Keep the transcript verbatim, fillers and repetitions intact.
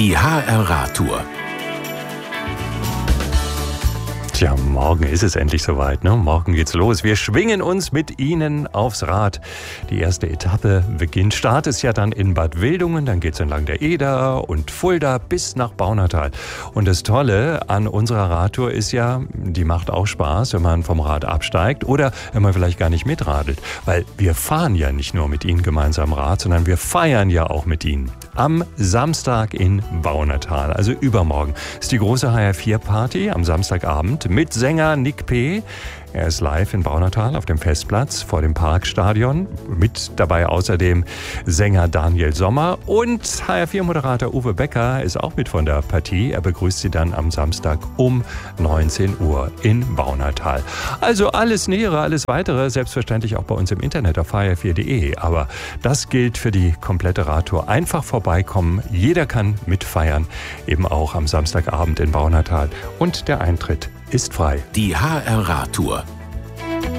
Die H R-Radtour. Tja, morgen ist es endlich soweit, ne? Morgen geht's los. Wir schwingen uns mit Ihnen aufs Rad. Die erste Etappe beginnt. Start ist ja dann in Bad Wildungen, dann geht's entlang der Eder und Fulda bis nach Baunatal. Und das Tolle an unserer Radtour ist ja, die macht auch Spaß, wenn man vom Rad absteigt oder wenn man vielleicht gar nicht mitradelt. Weil wir fahren ja nicht nur mit Ihnen gemeinsam Rad, sondern wir feiern ja auch mit Ihnen. Am Samstag in Baunatal, also übermorgen, ist die große H R vier Party am Samstagabend mit Sänger Nick P. Er ist live in Baunatal auf dem Festplatz vor dem Parkstadion. Mit dabei außerdem Sänger Daniel Sommer und H R vier Moderator Uwe Becker ist auch mit von der Partie. Er begrüßt Sie dann am Samstag um neunzehn Uhr in Baunatal. Also alles Nähere, alles Weitere, selbstverständlich auch bei uns im Internet auf h r vier punkt d e. Aber das gilt für die komplette Radtour. Einfach vorbeikommen, jeder kann mitfeiern, eben auch am Samstagabend in Baunatal. Und der Eintritt ist frei. Die H R-Radtour.